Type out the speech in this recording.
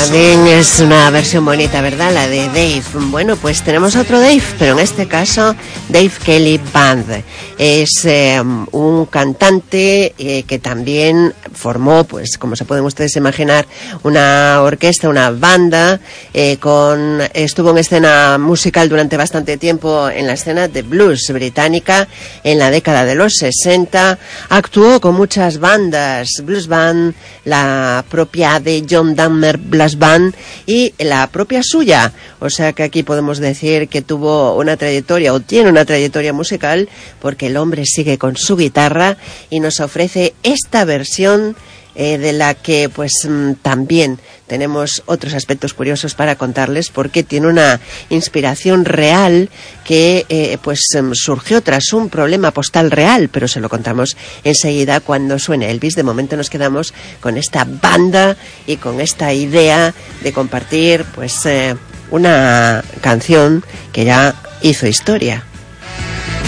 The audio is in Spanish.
También es una versión bonita, ¿verdad? La de Dave. Bueno, pues tenemos otro Dave, pero en este caso Dave Kelly Band. Es un cantante que también formó, pues como se pueden ustedes imaginar, una orquesta, una banda, estuvo en escena musical durante bastante tiempo en la escena de blues británica en la década de los 60. Actuó con muchas bandas, blues band, la propia de John Denver Brass Band y la propia suya. O sea que aquí podemos decir que tuvo una trayectoria o tiene una trayectoria musical, porque el hombre sigue con su guitarra y nos ofrece esta versión de la que pues también tenemos otros aspectos curiosos para contarles, porque tiene una inspiración real que surgió tras un problema postal real, pero se lo contamos enseguida cuando suene Elvis. De momento nos quedamos con esta banda y con esta idea de compartir una canción que ya hizo historia.